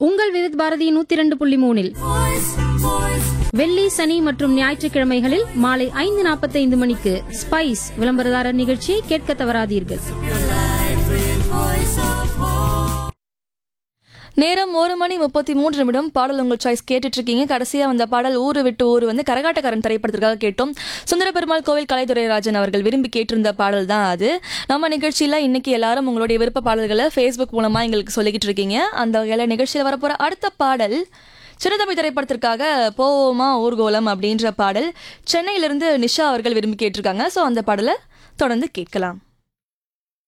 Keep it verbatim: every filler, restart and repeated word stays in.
உங்கள் விவித் பாரதி நூத்தி இரண்டு புள்ளி மூணில் வெள்ளி சனி மற்றும் ஞாயிற்றுக்கிழமைகளில் மாலை ஐந்து நாற்பத்தி ஐந்து மணிக்கு ஸ்பைஸ் விளம்பரதாரர் நிகழ்ச்சியை கேட்க தவறாதீர்கள். நேரம் ஒரு மணி முப்பத்தி மூன்று நிமிடம். பாடல் உங்கள் சாய்ஸ் கேட்டுட்டு இருக்கீங்க. கடைசியா வந்த பாடல் ஊரு விட்டு ஊர் வந்து கரகாட்டக்காரன் திரைப்படத்திற்காக கேட்டோம். சுந்தர பெருமாள் கோவில் கலைத்துறைராஜன் அவர்கள் விரும்பி கேட்டிருந்த பாடல் தான் அது. நம்ம நிகழ்ச்சியில இன்னைக்கு எல்லாரும் உங்களுடைய விருப்ப பாடல்களை ஃபேஸ்புக் மூலமா எங்களுக்கு சொல்லிக்கிட்டு இருக்கீங்க. அந்த வகையில நிகழ்ச்சியில் வரப்போற அடுத்த பாடல் சின்னத்தம்பி திரைப்படத்திற்காக போவோமா ஊர்கோலம் அப்படின்ற பாடல் சென்னையிலிருந்து நிஷா அவர்கள் விரும்பி கேட்டிருக்காங்க. ஸோ அந்த பாடலை தொடர்ந்து கேட்கலாம்.